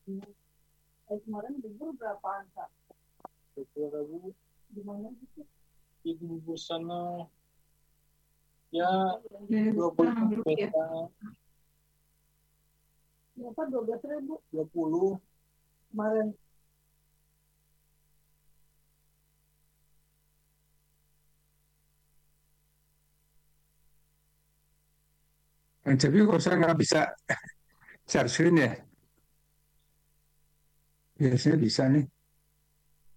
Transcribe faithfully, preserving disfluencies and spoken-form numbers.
Eh, kemarin libur berapaan, Kak? Dua puluh ribu. Di mana gitu? Di bungkus sana ya dua puluh beda. Berapa? Dua belas ribu. Dua puluh kemarin. Nah, tapi kalau saya nggak bisa share screen ya, biasanya bisa nih.